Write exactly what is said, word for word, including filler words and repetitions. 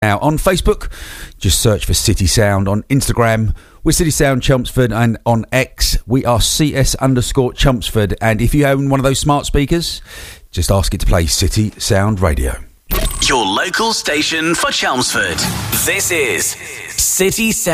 Now, on Facebook, just search for City Sound. On Instagram, we're City Sound Chelmsford, and on X, we are C S underscore Chelmsford. And if you own one of those smart speakers, just ask it to play City Sound Radio. Your local station for Chelmsford. This is City Sound.